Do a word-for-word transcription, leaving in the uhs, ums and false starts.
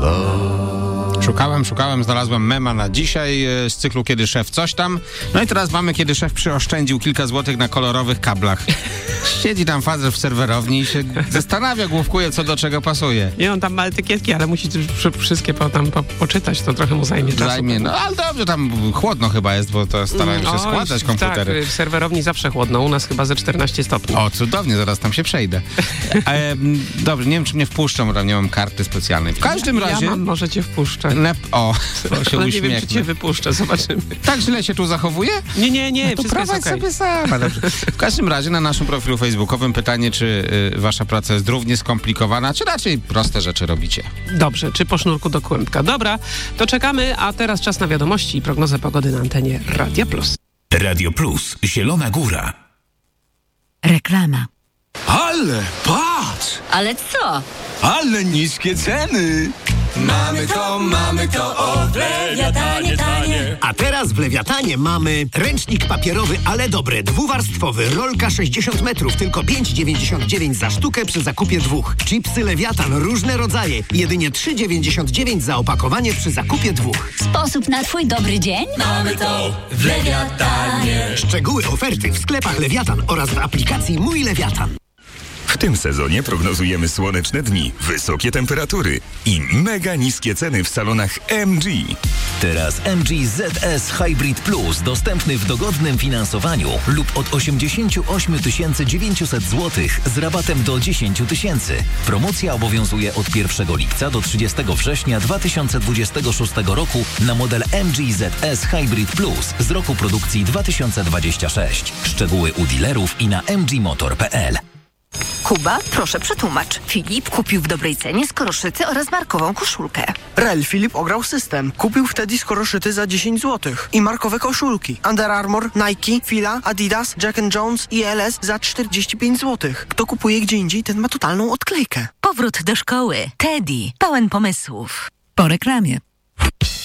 Szukałem, szukałem, znalazłem mema na dzisiaj z cyklu Kiedy szef coś tam. No i teraz mamy, kiedy szef przyoszczędził kilka złotych na kolorowych kablach. Siedzi tam facet w serwerowni i się zastanawia, główkuje, co do czego pasuje. Nie, on tam ma etykietki, ale musi wszystkie po, tam po, poczytać, to trochę mu zajmie czasu. Zajmie, no ale dobrze, tam chłodno chyba jest, bo to starają się o, składać komputery. Tak, w serwerowni zawsze chłodno, u nas chyba ze czternaście stopni. O, cudownie, zaraz tam się przejdę. E, dobrze, nie wiem, czy mnie wpuszczą, bo tam nie mam karty specjalnej. W każdym ja, razie... Ja mam, może cię wpuszczę. Lep, o, to się no, uśmiechnę. nie wiem, czy cię wypuszczę, zobaczymy. Tak źle się tu zachowuje? Nie, nie, nie, no to wszystko jest okej. sobie sama. Dobrze. W każdym razie na naszym profilu facebookowym pytanie, czy y, wasza praca jest równie skomplikowana, czy raczej proste rzeczy robicie? Dobrze, czy po sznurku do kłębka. Dobra, to czekamy, a teraz czas na wiadomości i prognozę pogody na antenie Radia Plus. Radio Plus, Zielona Góra. Reklama. Ale patrz! Ale co? Ale niskie ceny! Mamy to, mamy to, o w Lewiatanie tanie. A teraz w Lewiatanie mamy ręcznik papierowy, ale dobry, dwuwarstwowy, rolka sześćdziesiąt metrów, tylko pięć dziewięćdziesiąt dziewięć za sztukę przy zakupie dwóch. Chipsy Lewiatan, różne rodzaje, jedynie trzy dziewięćdziesiąt dziewięć za opakowanie przy zakupie dwóch. Sposób na twój dobry dzień? Mamy to w Lewiatanie. Szczegóły oferty w sklepach Lewiatan oraz w aplikacji Mój Lewiatan. W tym sezonie prognozujemy słoneczne dni, wysokie temperatury i mega niskie ceny w salonach M G. Teraz M G Z S Hybrid Plus dostępny w dogodnym finansowaniu lub od osiemdziesiąt osiem tysięcy dziewięćset złotych z rabatem do dziesięć tysięcy. Promocja obowiązuje od pierwszego lipca do trzydziestego września dwa tysiące dwudziestego szóstego roku na model M G Z S Hybrid Plus z roku produkcji dwa tysiące dwudziestego szóstego. Szczegóły u dealerów i na m g motor kropka p l. Kuba, proszę przetłumacz. Filip kupił w dobrej cenie skoroszyty oraz markową koszulkę. Rel Filip ograł system. Kupił wtedy skoroszyty za dziesięć złotych i markowe koszulki. Under Armour, Nike, Fila, Adidas, Jack and Jones i L S za czterdzieści pięć złotych. Kto kupuje gdzie indziej, ten ma totalną odklejkę. Powrót do szkoły. Teddy. Pełen pomysłów. Po reklamie.